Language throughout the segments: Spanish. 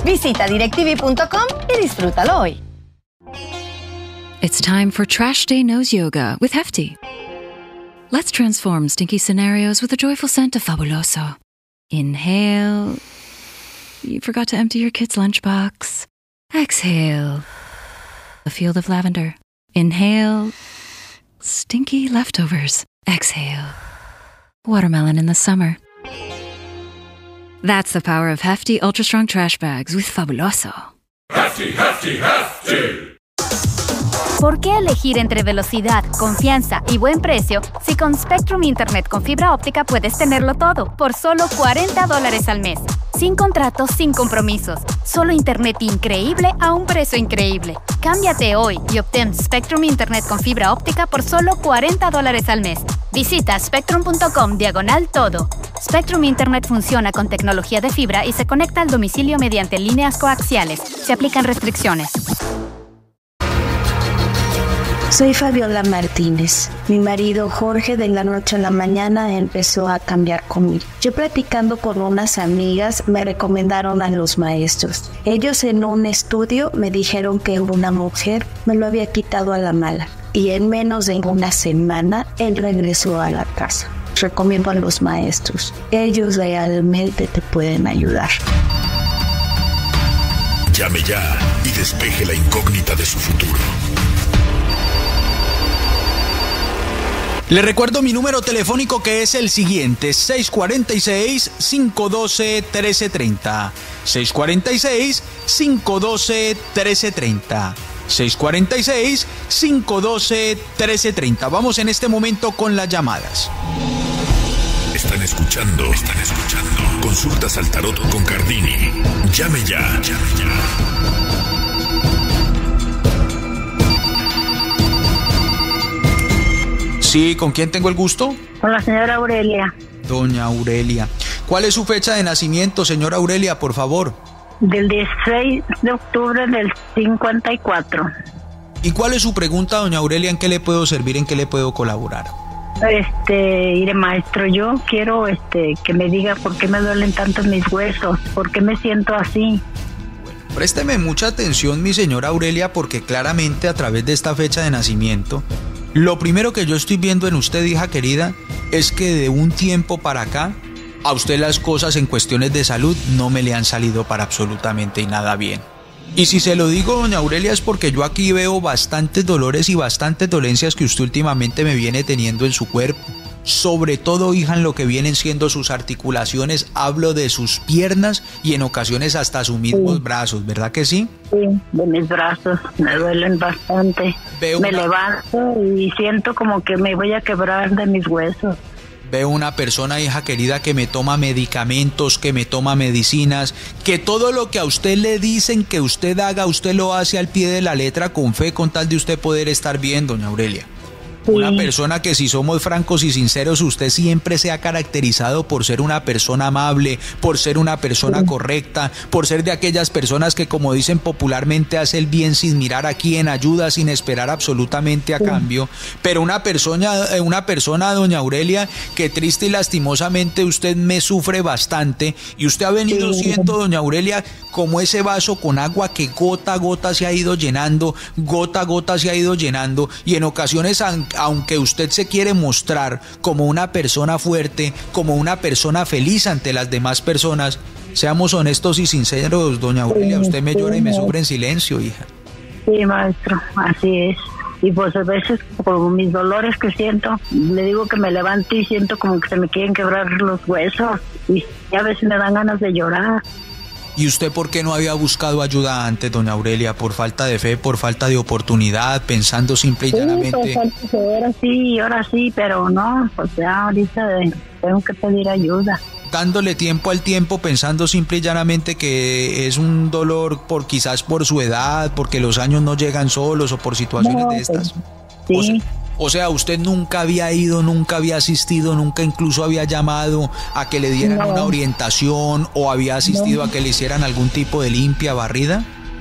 Visita DirecTV.com y disfrútalo hoy. It's time for Trash Day Nose Yoga with Hefty. Let's transform stinky scenarios with a joyful scent of Fabuloso. Inhale. You forgot to empty your kid's lunchbox. Exhale. A field of lavender. Inhale. Stinky leftovers. Exhale. Watermelon in the summer. That's the power of Hefty Ultra Strong Trash Bags with Fabuloso. Hefty, Hefty, Hefty. ¿Por qué elegir entre velocidad, confianza y buen precio si con Spectrum Internet con fibra óptica puedes tenerlo todo por solo $40 al mes? Sin contratos, sin compromisos. Solo internet increíble a un precio increíble. Cámbiate hoy y obtén Spectrum Internet con fibra óptica por solo $40 al mes. Visita spectrum.com/todo. Spectrum Internet funciona con tecnología de fibra y se conecta al domicilio mediante líneas coaxiales. Se aplican restricciones. Soy Fabiola Martínez. Mi marido Jorge de la noche a la mañana empezó a cambiar conmigo. Yo platicando con unas amigas me recomendaron a los maestros. Ellos en un estudio me dijeron que una mujer me lo había quitado a la mala. Y en menos de una semana él regresó a la casa. Recomiendo a los maestros. Ellos realmente te pueden ayudar. Llame ya y despeje la incógnita de su futuro. Le recuerdo mi número telefónico que es el siguiente, 646-512-1330. 646-512-1330. 646-512-1330. Vamos en este momento con las llamadas. Están escuchando. Consultas al tarot con Cardini. Llame ya. Sí, ¿con quién tengo el gusto? Con la señora Aurelia. Doña Aurelia. ¿Cuál es su fecha de nacimiento, señora Aurelia, por favor? Del 16 de octubre del 54. ¿Y cuál es su pregunta, doña Aurelia? ¿En qué le puedo servir? ¿En qué le puedo colaborar? Mire, maestro, yo quiero que me diga por qué me duelen tanto mis huesos, por qué me siento así. Présteme mucha atención, mi señora Aurelia, porque claramente a través de esta fecha de nacimiento, lo primero que yo estoy viendo en usted, hija querida, es que de un tiempo para acá, a usted las cosas en cuestiones de salud no me le han salido para absolutamente nada bien. Y si se lo digo, doña Aurelia, es porque yo aquí veo bastantes dolores y bastantes dolencias que usted últimamente me viene teniendo en su cuerpo. Sobre todo, hija, en lo que vienen siendo sus articulaciones, hablo de sus piernas y en ocasiones hasta sus mismos brazos, ¿verdad que sí? Sí, de mis brazos, me duelen bastante. Me levanto y siento como que me voy a quebrar de mis huesos. Veo una persona, hija querida, que me toma medicamentos, que me toma medicinas, que todo lo que a usted le dicen que usted haga, usted lo hace al pie de la letra con fe, con tal de usted poder estar bien, doña Aurelia. Sí. Una persona que, si somos francos y sinceros, usted siempre se ha caracterizado por ser una persona amable, por ser una persona correcta, por ser de aquellas personas que, como dicen popularmente, hace el bien sin mirar a quién, ayuda sin esperar absolutamente a cambio. Pero una persona, doña Aurelia, que triste y lastimosamente usted me sufre bastante, y usted ha venido siendo, doña Aurelia, como ese vaso con agua que gota a gota se ha ido llenando, gota a gota se ha ido llenando, y en ocasiones, aunque usted se quiere mostrar como una persona fuerte, como una persona feliz ante las demás personas, seamos honestos y sinceros, doña Aurelia, usted me llora y me sufre en silencio, hija. Sí, maestro, así es. Y pues a veces, por mis dolores que siento, le digo que me levanto y siento como que se me quieren quebrar los huesos, y a veces me dan ganas de llorar. ¿Y usted por qué no había buscado ayuda antes, doña Aurelia? ¿Por falta de fe, por falta de oportunidad, pensando simple y llanamente? Ahora sí, pero no, pues ya ahorita tengo que pedir ayuda. Dándole tiempo al tiempo, pensando simple y llanamente que es un dolor quizás por su edad, porque los años no llegan solos o por situaciones de estas. Sí. O sea, usted nunca había ido, nunca había asistido, nunca incluso había llamado a que le dieran una orientación o había asistido a que le hicieran algún tipo de limpia, barrida.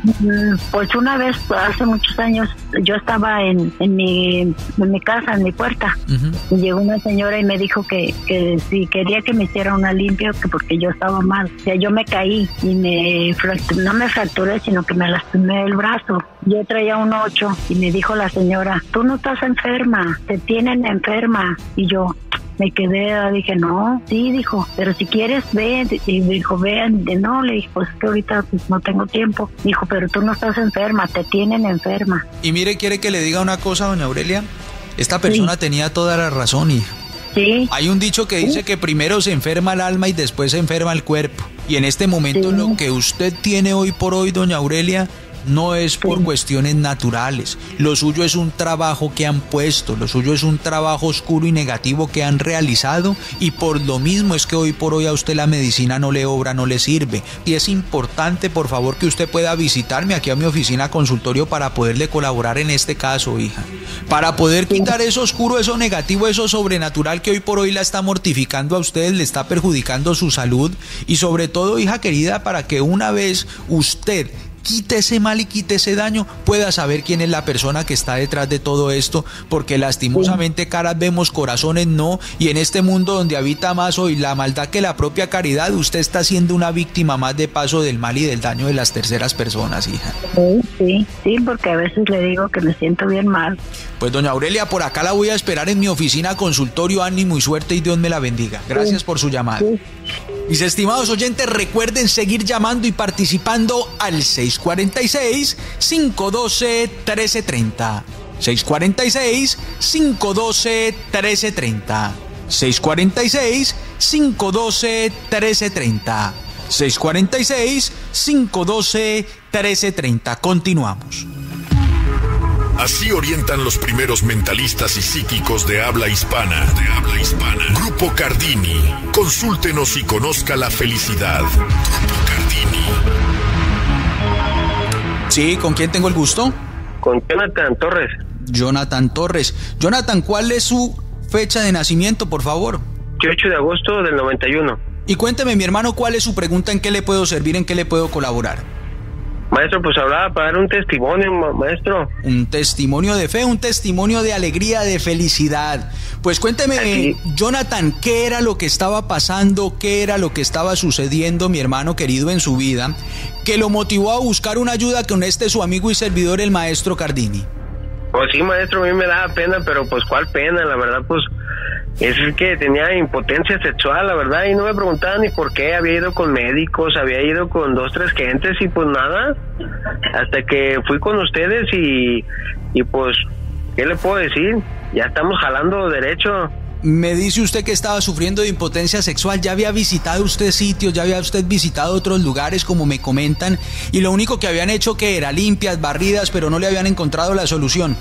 Pues una vez, hace muchos años, yo estaba en mi casa, en mi puerta, y llegó una señora y me dijo que si quería que me hiciera una limpia, que porque yo estaba mal. O sea, yo me caí y no me fracturé, sino que me lastimé el brazo. Yo traía un 8 y me dijo la señora, tú no estás enferma, te tienen enferma. Y yo me quedé, dije, no, sí, dijo, pero si quieres, ve. Y dijo, vean, no, le dije, pues que ahorita pues, no tengo tiempo. Dijo, pero tú no estás enferma, te tienen enferma. Y mire, ¿quiere que le diga una cosa, doña Aurelia? Esta persona tenía toda la razón, hija. Sí. Hay un dicho que dice que primero se enferma el alma y después se enferma el cuerpo. Y en este momento lo que usted tiene hoy por hoy, doña Aurelia, no es por cuestiones naturales. Lo suyo es un trabajo que han puesto, lo suyo es un trabajo oscuro y negativo que han realizado, y por lo mismo es que hoy por hoy a usted la medicina no le obra, no le sirve. Y es importante, por favor, que usted pueda visitarme aquí a mi oficina consultorio para poderle colaborar en este caso, hija. Para poder quitar eso oscuro, eso negativo, eso sobrenatural que hoy por hoy la está mortificando a usted, le está perjudicando su salud, y sobre todo, hija querida, para que una vez usted quite ese mal y quite ese daño, pueda saber quién es la persona que está detrás de todo esto, porque lastimosamente caras vemos, corazones no, y en este mundo donde habita más hoy la maldad que la propia caridad, usted está siendo una víctima más de paso del mal y del daño de las terceras personas, hija. Sí, porque a veces le digo que me siento bien mal. Pues doña Aurelia, por acá la voy a esperar en mi oficina, consultorio, ánimo y suerte, y Dios me la bendiga. Gracias por su llamada. Mis estimados oyentes, recuerden seguir llamando y participando al 646-512-1330. 646-512-1330. 646-512-1330. 646-512-1330. Continuamos. Así orientan los primeros mentalistas y psíquicos de habla hispana. Grupo Cardini. Consúltenos y conozca la felicidad. Grupo Cardini. Sí, ¿con quién tengo el gusto? Con Jonathan Torres. Jonathan Torres. Jonathan, ¿cuál es su fecha de nacimiento, por favor? 18 de agosto del 91. Y cuénteme, mi hermano, ¿cuál es su pregunta? ¿En qué le puedo servir? ¿En qué le puedo colaborar? Maestro, pues hablaba para dar un testimonio, maestro. Un testimonio de fe, un testimonio de alegría, de felicidad. Pues cuénteme, Así. Jonathan, ¿qué era lo que estaba pasando? ¿Qué era lo que estaba sucediendo, mi hermano querido, en su vida, que lo motivó a buscar una ayuda con su amigo y servidor, el maestro Cardini? Pues sí, maestro, a mí me daba pena, pero pues ¿cuál pena? La verdad, pues es que tenía impotencia sexual, la verdad, y no me preguntaban ni por qué. Había ido con médicos, había ido con 2, 3 gentes y pues nada, hasta que fui con ustedes y pues, ¿qué le puedo decir? Ya estamos jalando derecho. Me dice usted que estaba sufriendo de impotencia sexual. ¿Ya había visitado usted sitios? ¿Ya había usted visitado otros lugares, como me comentan? Y lo único que habían hecho que era limpias, barridas, pero no le habían encontrado la solución.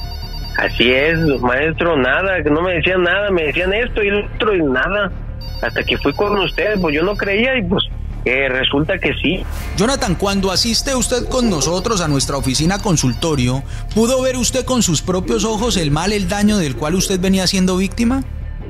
Así es, maestro, nada, que no me decían nada, me decían esto y lo otro y nada. Hasta que fui con ustedes, pues yo no creía y pues resulta que sí. Jonathan, cuando asiste usted con nosotros a nuestra oficina consultorio, ¿pudo ver usted con sus propios ojos el mal, el daño del cual usted venía siendo víctima?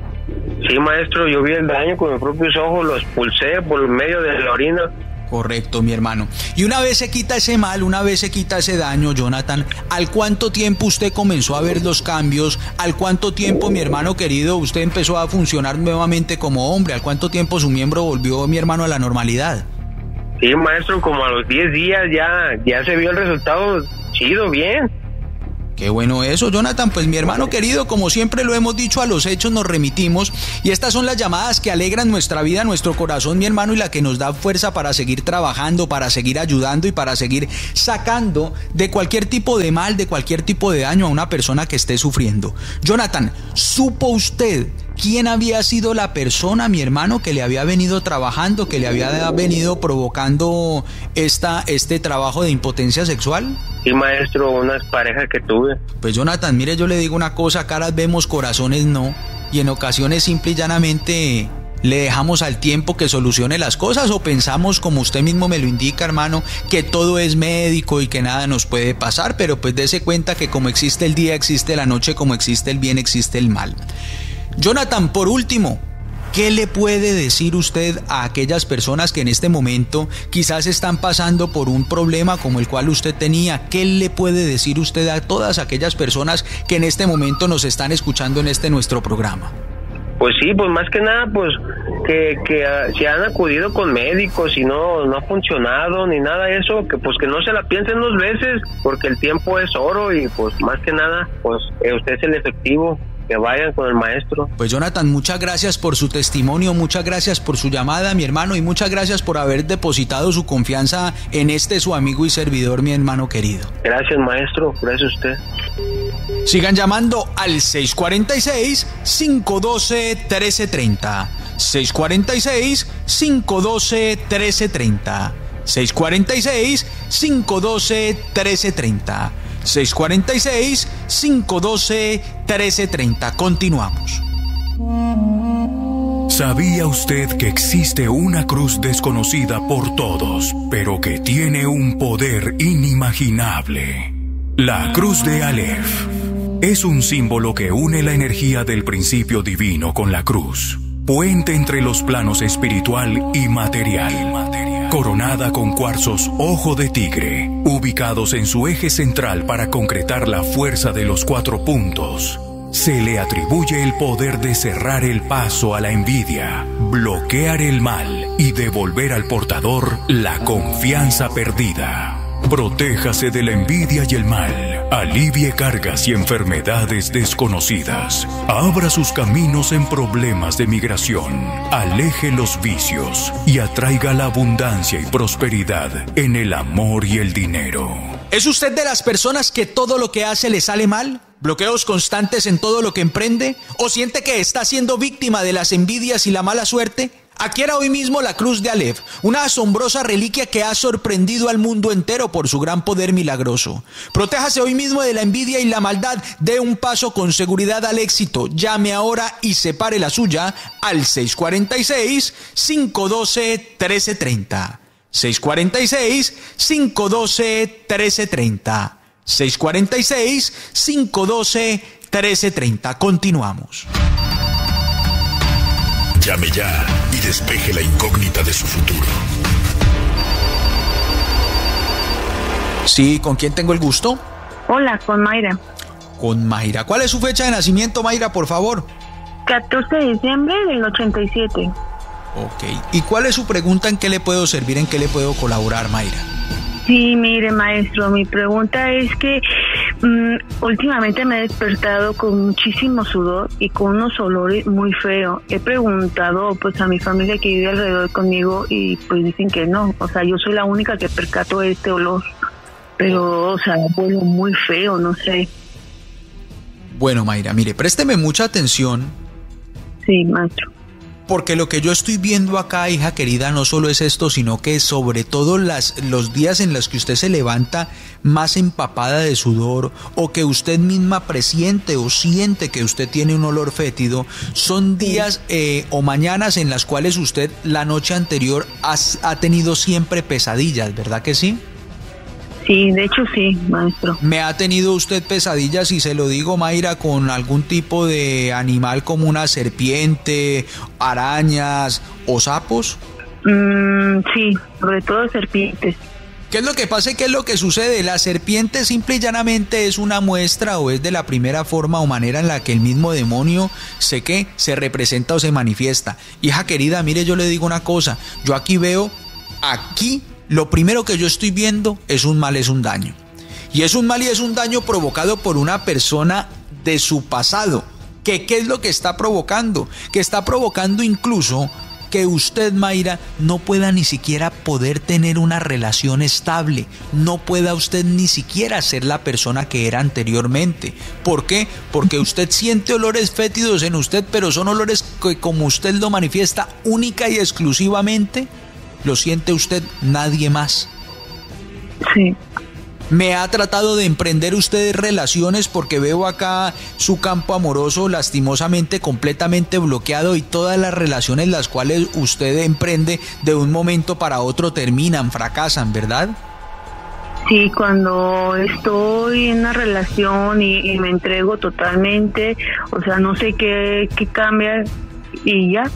Sí, maestro, yo vi el daño con mis propios ojos, lo expulsé por medio de la orina. Correcto, mi hermano. Y una vez se quita ese mal, una vez se quita ese daño, Jonathan, ¿al cuánto tiempo usted comenzó a ver los cambios? ¿Al cuánto tiempo, mi hermano querido, usted empezó a funcionar nuevamente como hombre? ¿Al cuánto tiempo su miembro volvió, mi hermano, a la normalidad? Sí, maestro, como a los 10 días ya se vio el resultado chido, bien. Qué bueno eso, Jonathan. Pues mi hermano querido, como siempre lo hemos dicho, a los hechos nos remitimos, y estas son las llamadas que alegran nuestra vida, nuestro corazón, mi hermano, y la que nos da fuerza para seguir trabajando, para seguir ayudando y para seguir sacando de cualquier tipo de mal, de cualquier tipo de daño a una persona que esté sufriendo. Jonathan, ¿supo usted quién había sido la persona, mi hermano, que le había venido trabajando, que le había venido provocando este trabajo de impotencia sexual? Sí, maestro, unas parejas que tuve. Pues Jonathan, mire, yo le digo una cosa, caras vemos, corazones no, y en ocasiones simple y llanamente le dejamos al tiempo que solucione las cosas, o pensamos, como usted mismo me lo indica, hermano, que todo es médico y que nada nos puede pasar, pero pues dése cuenta que como existe el día, existe la noche, como existe el bien, existe el mal. Jonathan, por último, ¿qué le puede decir usted a aquellas personas que en este momento quizás están pasando por un problema como el cual usted tenía? ¿Qué le puede decir usted a todas aquellas personas que en este momento nos están escuchando en este nuestro programa? Pues sí, pues más que nada, pues que si han acudido con médicos y no ha funcionado ni nada de eso, que pues que no se la piensen 2 veces, porque el tiempo es oro y pues más que nada, pues usted es el efectivo. Que vayan con el maestro. Pues Jonathan, muchas gracias por su testimonio, muchas gracias por su llamada, mi hermano, y muchas gracias por haber depositado su confianza en su amigo y servidor, mi hermano querido. Gracias, maestro, gracias a usted. Sigan llamando al 646-512-1330. 646-512-1330. 646-512-1330. 646-512-1330. Continuamos. ¿Sabía usted que existe una cruz desconocida por todos, pero que tiene un poder inimaginable? La cruz de Aleph es un símbolo que une la energía del principio divino con la cruz, puente entre los planos espiritual y material. Coronada con cuarzos ojo de tigre, ubicados en su eje central para concretar la fuerza de los 4 puntos. Se le atribuye el poder de cerrar el paso a la envidia, bloquear el mal y devolver al portador la confianza perdida. Protéjase de la envidia y el mal, alivie cargas y enfermedades desconocidas, abra sus caminos en problemas de migración, aleje los vicios y atraiga la abundancia y prosperidad en el amor y el dinero. ¿Es usted de las personas que todo lo que hace le sale mal? ¿Bloqueos constantes en todo lo que emprende? ¿O siente que está siendo víctima de las envidias y la mala suerte? Adquiera hoy mismo la cruz de Aleph, una asombrosa reliquia que ha sorprendido al mundo entero por su gran poder milagroso. Protéjase hoy mismo de la envidia y la maldad. Dé un paso con seguridad al éxito. Llame ahora y separe la suya al 646-512-1330. 646-512-1330. 646-512-1330. Continuamos. Llame ya y despeje la incógnita de su futuro. Sí, ¿con quién tengo el gusto? Hola, con Mayra. Con Mayra. ¿Cuál es su fecha de nacimiento, Mayra, por favor? 14 de diciembre del 87. Ok. ¿Y cuál es su pregunta? ¿En qué le puedo servir? ¿En qué le puedo colaborar, Mayra? Sí, mire, maestro, mi pregunta es que últimamente me he despertado con muchísimo sudor y con unos olores muy feos. He preguntado pues a mi familia que vive alrededor conmigo y pues dicen que no. O sea, yo soy la única que percato este olor. Pero, o sea, huele muy feo, no sé. Bueno, Mayra, mire, présteme mucha atención. Sí, maestro. Porque lo que yo estoy viendo acá, hija querida, no solo es esto, sino que sobre todo los días en los que usted se levanta más empapada de sudor o que usted misma presiente o siente que usted tiene un olor fétido, son días o mañanas en las cuales usted la noche anterior ha tenido siempre pesadillas, ¿verdad que sí? Sí, de hecho sí, maestro. ¿Me ha tenido usted pesadillas, y se lo digo, Mayra, con algún tipo de animal como una serpiente, arañas o sapos? Sí, sobre todo serpientes. ¿Qué es lo que pasa y qué es lo que sucede? La serpiente simple y llanamente es una muestra o es de la primera forma o manera en la que el mismo demonio se representa o se manifiesta. Hija querida, mire, yo le digo una cosa, yo aquí veo, lo primero que yo estoy viendo es un mal, es un daño. Y es un mal y es un daño provocado por una persona de su pasado. ¿Qué es lo que está provocando? Que está provocando incluso que usted, Mayra, no pueda ni siquiera poder tener una relación estable. No pueda usted ni siquiera ser la persona que era anteriormente. ¿Por qué? Porque usted siente olores fétidos en usted, pero son olores que, como usted lo manifiesta única y exclusivamente, lo siente usted, nadie más. Sí. ¿Me ha tratado de emprender usted relaciones? Porque veo acá su campo amoroso lastimosamente completamente bloqueado y todas las relaciones las cuales usted emprende de un momento para otro terminan, fracasan, ¿verdad? Sí, cuando estoy en una relación y me entrego totalmente, o sea, no sé qué cambia y ya.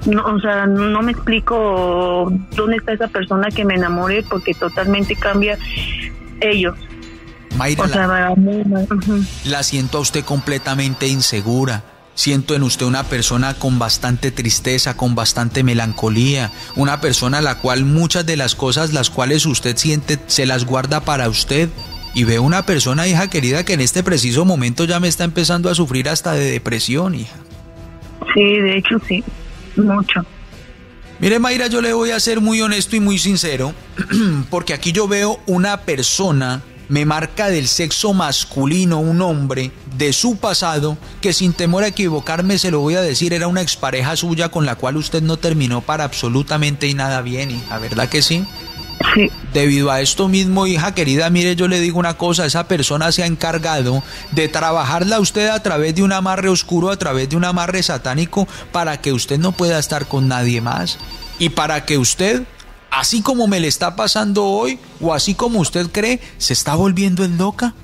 No, o sea, no me explico dónde está esa persona que me enamore, porque totalmente cambia ellos. Mayra, o sea, la siento a usted completamente insegura. Siento en usted una persona con bastante tristeza, con bastante melancolía, una persona a la cual muchas de las cosas las cuales usted siente se las guarda para usted. Y veo una persona, hija querida, que en este preciso momento ya me está empezando a sufrir hasta de depresión, hija. Sí, de hecho sí, mucho. Mire, Mayra, yo le voy a ser muy honesto y muy sincero, porque aquí yo veo una persona, me marca del sexo masculino, un hombre de su pasado, que sin temor a equivocarme se lo voy a decir, era una expareja suya con la cual usted no terminó para absolutamente y nada bien, hija, ¿verdad que sí? Sí. Debido a esto mismo, hija querida, mire, yo le digo una cosa, esa persona se ha encargado de trabajarla a usted a través de un amarre oscuro, a través de un amarre satánico, para que usted no pueda estar con nadie más. Y para que usted, así como me le está pasando hoy, o así como usted cree, se está volviendo en loca.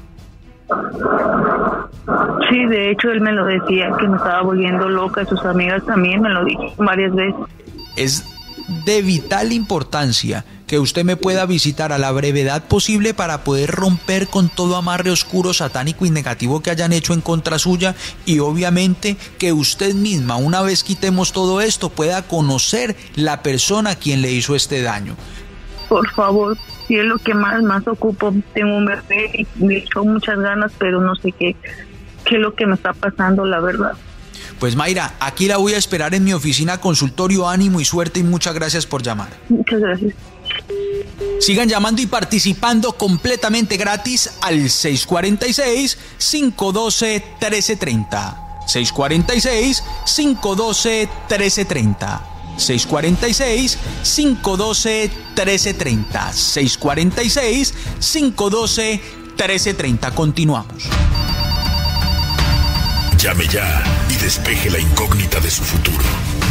Sí, de hecho él me lo decía, que me estaba volviendo loca, sus amigas también me lo dijeron varias veces. Es de vital importancia que usted me pueda visitar a la brevedad posible para poder romper con todo amarre oscuro, satánico y negativo que hayan hecho en contra suya, y obviamente que usted misma, una vez quitemos todo esto, pueda conocer la persona a quien le hizo este daño. Por favor, si es lo que más ocupo. Tengo un bebé y me echó muchas ganas, pero no sé qué es lo que me está pasando, la verdad. Pues Mayra, aquí la voy a esperar en mi oficina, consultorio, ánimo y suerte, y muchas gracias por llamar. Muchas gracias. Sigan llamando y participando completamente gratis al 646-512-1330. 646-512-1330. 646-512-1330. 646-512-1330. Continuamos. Llame ya y despeje la incógnita de su futuro.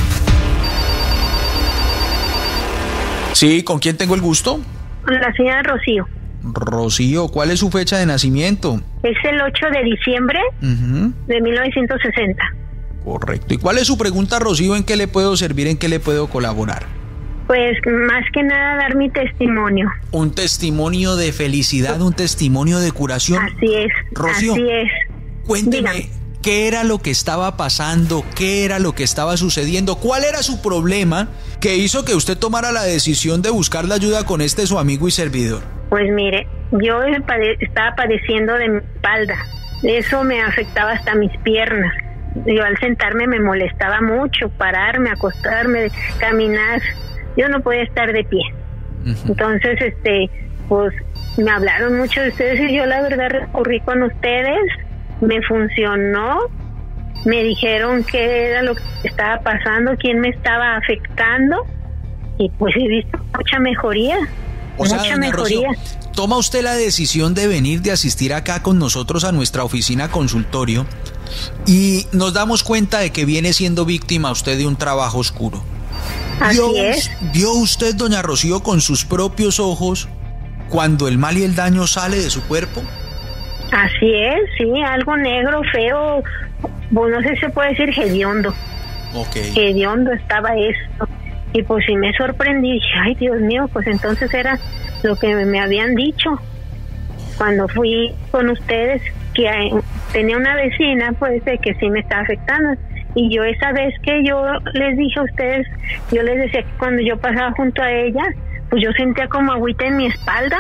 Sí, ¿con quién tengo el gusto? La señora Rocío. Rocío, ¿cuál es su fecha de nacimiento? Es el 8 de diciembre de 1960. Correcto. ¿Y cuál es su pregunta, Rocío? ¿En qué le puedo servir? ¿En qué le puedo colaborar? Pues más que nada dar mi testimonio. Un testimonio de felicidad, un testimonio de curación. Así es. Rocío, así es. Cuénteme. Dígame. ¿Qué era lo que estaba pasando? ¿Qué era lo que estaba sucediendo? ¿Cuál era su problema que hizo que usted tomara la decisión de buscar la ayuda con su amigo y servidor? Pues mire, yo estaba padeciendo de mi espalda. Eso me afectaba hasta mis piernas. Yo al sentarme me molestaba mucho, pararme, acostarme, caminar. Yo no podía estar de pie. Entonces, pues me hablaron mucho de ustedes y yo la verdad recurrí con ustedes. Me funcionó, me dijeron qué era lo que estaba pasando, quién me estaba afectando, y pues he visto mucha mejoría. Mucha mejoría. Rocío, toma usted la decisión de venir, de asistir acá con nosotros a nuestra oficina consultorio, y nos damos cuenta de que viene siendo víctima usted de un trabajo oscuro. Así es. ¿Vio usted, doña Rocío, con sus propios ojos cuando el mal y el daño sale de su cuerpo? Así es, sí, algo negro, feo, pues no sé si se puede decir hediondo. Okay. Hediondo estaba esto. Y pues sí me sorprendí, dije, ay Dios mío, pues entonces era lo que me habían dicho. Cuando fui con ustedes, que tenía una vecina, pues de que sí me estaba afectando. Y yo esa vez que yo les dije a ustedes, yo les decía que cuando yo pasaba junto a ella, pues yo sentía como agüita en mi espalda.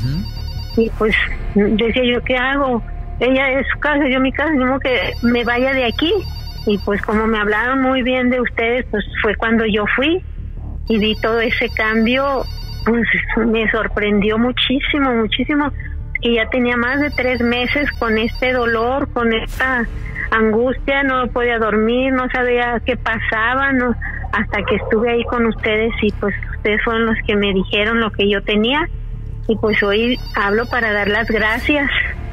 Y pues decía yo, ¿qué hago? Ella es su casa, yo mi casa, como que me vaya de aquí. Y pues como me hablaron muy bien de ustedes, pues fue cuando yo fui y vi todo ese cambio. Pues me sorprendió muchísimo, muchísimo. Y ya tenía más de 3 meses con este dolor, con esta angustia, no podía dormir, no sabía qué pasaba, no, hasta que estuve ahí con ustedes y pues ustedes fueron los que me dijeron lo que yo tenía. Y pues hoy hablo para dar las gracias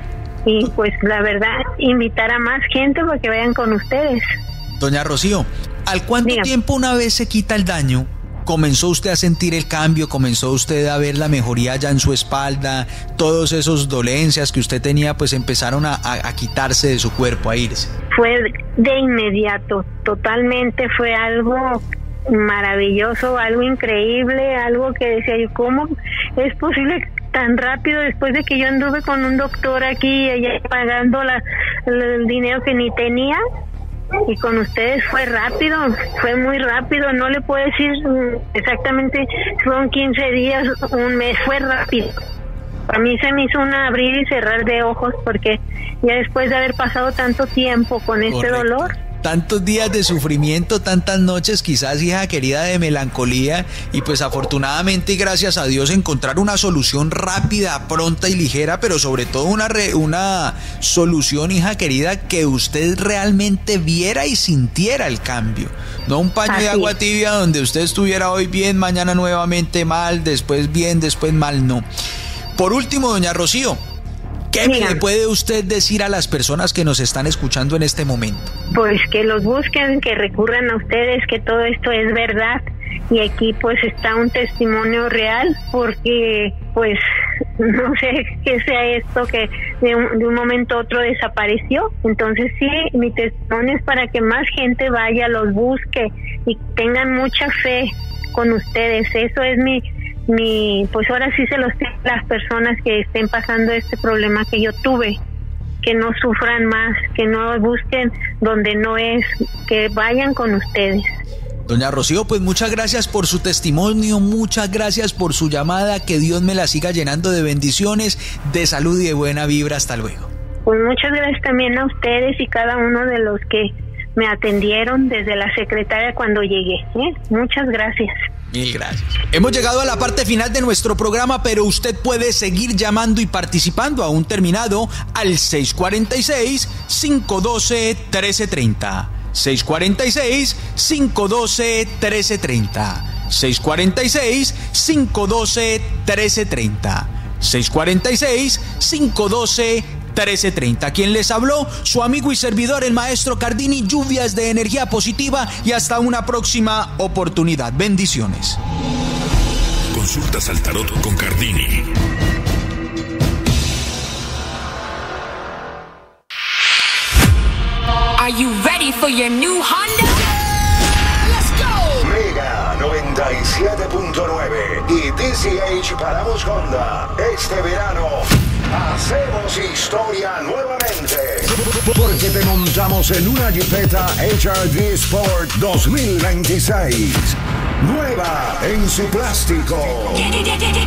y pues la verdad invitar a más gente para que vayan con ustedes. Doña Rocío, ¿al cuánto tiempo, una vez se quita el daño, comenzó usted a sentir el cambio, comenzó usted a ver la mejoría ya en su espalda, todos esos dolencias que usted tenía pues empezaron a quitarse de su cuerpo, a irse? Fue de inmediato, totalmente, fue algo maravilloso, algo increíble, algo que decía yo, ¿cómo es posible tan rápido después de que yo anduve con un doctor aquí y allá pagando el dinero que ni tenía? Y con ustedes fue rápido, fue muy rápido, no le puedo decir exactamente, fueron 15 días, un mes, fue rápido. A mí se me hizo un abrir y cerrar de ojos porque ya después de haber pasado tanto tiempo con este dolor. Tantos días de sufrimiento, tantas noches quizás, hija querida, de melancolía, y pues afortunadamente y gracias a Dios encontrar una solución rápida, pronta y ligera, pero sobre todo una solución, hija querida, que usted realmente viera y sintiera el cambio. No un paño de agua tibia donde usted estuviera hoy bien, mañana nuevamente mal, después bien, después mal, no. Por último, doña Rocío, ¿qué le puede usted decir a las personas que nos están escuchando en este momento? Pues que los busquen, que recurran a ustedes, que todo esto es verdad. Y aquí pues está un testimonio real, porque pues no sé qué sea esto que de un momento a otro desapareció. Entonces sí, mi testimonio es para que más gente vaya, los busque y tengan mucha fe con ustedes. Eso es pues ahora sí se los pido a las personas que estén pasando este problema que yo tuve, que no sufran más, que no busquen donde no es, que vayan con ustedes. Doña Rocío, pues muchas gracias por su testimonio, muchas gracias por su llamada, que Dios me la siga llenando de bendiciones, de salud y de buena vibra. Hasta luego. Pues muchas gracias también a ustedes y cada uno de los que me atendieron desde la secretaria cuando llegué, Muchas gracias. Mil gracias. Hemos llegado a la parte final de nuestro programa, pero usted puede seguir llamando y participando aún terminado al 646-512-1330. 646-512-1330. 646-512-1330. 646-512-1330. Quien les habló, su amigo y servidor, el maestro Cardini. Lluvias de energía positiva y hasta una próxima oportunidad. Bendiciones. Consultas al tarot con Cardini. Are you ready for your new Honda? Let's go. Mega 97.9 y DCH Paramos Honda. Este verano hacemos historia nuevamente, porque te montamos en una Jeepeta HRV Sport 2026. Nueva en su plástico.